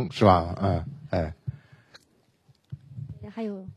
争，是吧？ 还有，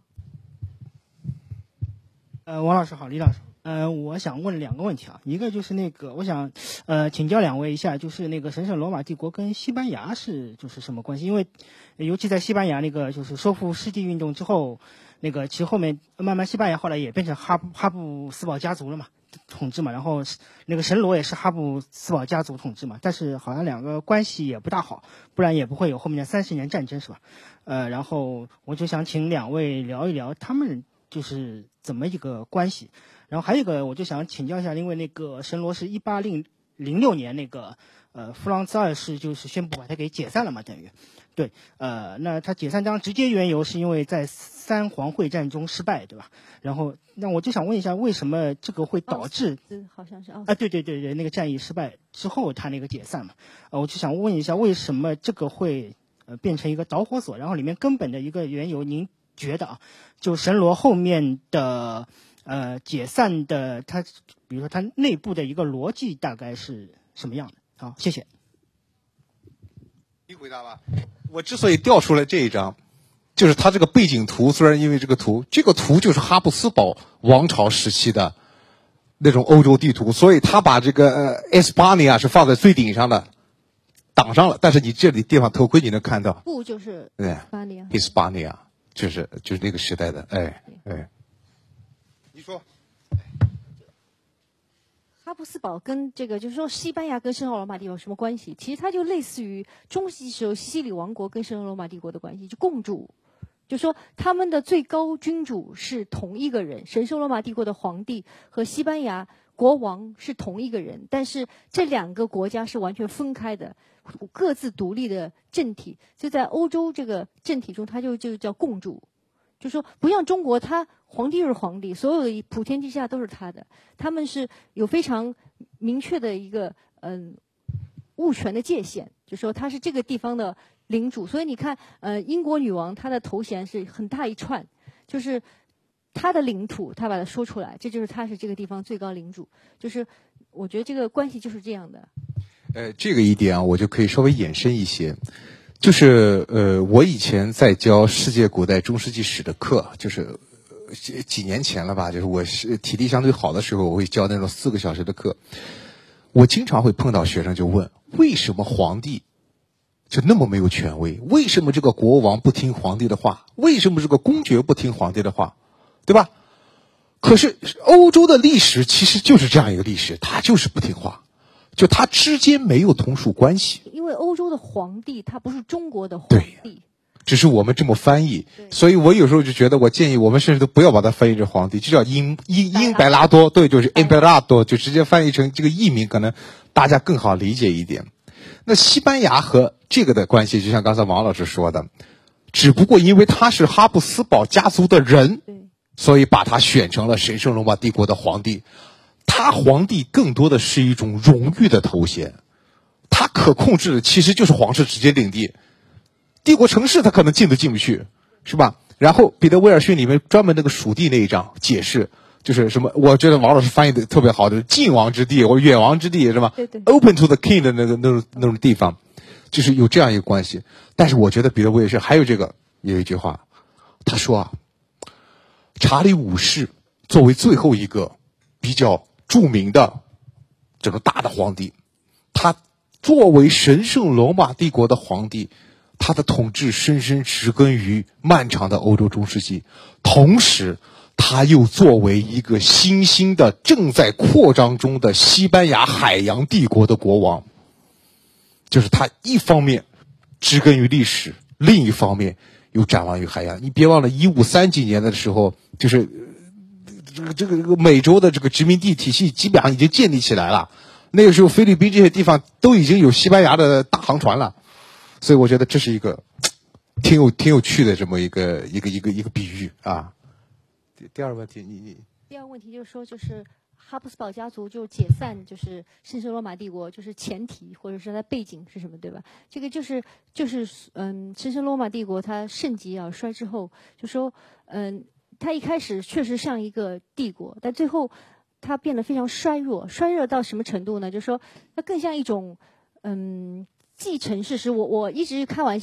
王老师好，李老师，我想问2个问题啊，一个就是我想请教2位一下，就是神圣罗马帝国跟西班牙是什么关系？因为尤其在西班牙就是收复失地运动之后，其实后面慢慢西班牙后来也变成哈布斯堡家族了嘛，统治嘛，然后神罗也是哈布斯堡家族统治嘛，但是好像2个关系也不大好，不然也不会有后面的30年战争，是吧？然后我就想请2位聊一聊他们就是怎么一个关系。然后还有一个我就想请教一下，因为神罗是1806年弗朗兹2世就是宣布把它给解散了嘛，等于对，那他解散当然直接缘由是因为在三皇会战中失败，对吧？然后那我就想问一下，为什么这个会导致好像是对，那个战役失败之后他解散嘛？我就想问一下，为什么这个会变成一个导火索？然后里面根本的一个缘由，您觉得就神罗后面的解散的比如说它内部的一个逻辑大概是什么样的？好，谢谢。 你回答吧。我之所以调出来这一张，就是它这个背景图，虽然因为这个图就是哈布斯堡王朝时期的那种欧洲地图，所以他把这个斯巴尼亚是放在最顶上的，挡上了。但是你这里地方头盔你能看到， 不就是斯巴尼亚，就是那个时代的，你说。 哈布斯堡跟就是说西班牙跟圣奥罗马帝国有什么关系？其实它就类似于中世纪时候西西里王国跟圣奥罗马帝国的关系，就共主，就说他们的最高君主是同一个人，神圣罗马帝国的皇帝和西班牙国王是同一个人，但是这2个国家是完全分开的，各自独立的政体，就在欧洲这个政体中，它就叫共主。就说不像中国，他皇帝就是皇帝，所有的普天之下都是他的，他们是有非常明确的一个物权的界限，就说他是这个地方的领主。所以你看英国女王她的头衔是很大一串，就是她的领土，她把它说出来，这就是她是这个地方最高领主。就是我觉得这个关系就是这样的。 这个一点啊，我就可以稍微延伸一些。就是我以前在教世界古代中世纪史的课，就是几年前了吧，就是我是体力相对好的时候，我会教那种4个小时的课。我经常会碰到学生就问，为什么皇帝就那么没有权威？为什么这个国王不听皇帝的话？为什么这个公爵不听皇帝的话？对吧？可是欧洲的历史其实就是这样一个历史，他就是不听话。就它之间没有同属关系， 因为欧洲的皇帝他不是中国的皇帝， 只是我们这么翻译，所以我有时候就觉得，我建议我们甚至都不要把它翻译成皇帝，就叫英白拉多，对，就是 Emperado， 就直接翻译成这个译名，可能大家更好理解一点。那西班牙和这个的关系，就像刚才王老师说的，只不过因为他是哈布斯堡家族的人，所以把他选成了神圣罗马帝国的皇帝。他皇帝更多的是一种荣誉的头衔，他可控制的其实就是皇室直接领地，帝国城市他可能进都进不去，是吧？然后彼得威尔逊里面专门那个属地那一章解释，就是什么？我觉得王老师翻译的特别好，就是晋王之地或者远王之地，是吧？ 对对 ，Open to the King 的那种地方，就是有这样一个关系。但是我觉得彼得威尔逊还有有一句话，他说啊，查理五世作为最后一个比较著名的这个大的皇帝，他作为神圣罗马帝国的皇帝，他的统治深深植根于漫长的欧洲中世纪，同时他又作为一个新兴的正在扩张中的西班牙海洋帝国的国王，就是他一方面植根于历史，另一方面又展望于海洋。你别忘了1530几年的时候，就是这个美洲的这个殖民地体系基本上已经建立起来了，那个时候菲律宾这些地方都已经有西班牙的大航船了，所以我觉得这是一个挺有趣的这么一个比喻啊。第二个问题， 第二个问题就是说，就是哈布斯堡家族就解散，就是圣圣罗马帝国，就是前提或者是它背景是什么，对吧？这个就是圣圣罗马帝国它盛极而衰之后，就说它一开始确实像一个帝国，但最后它变得非常衰弱到什么程度呢？就是说它更像一种继承事实。我一直开玩笑。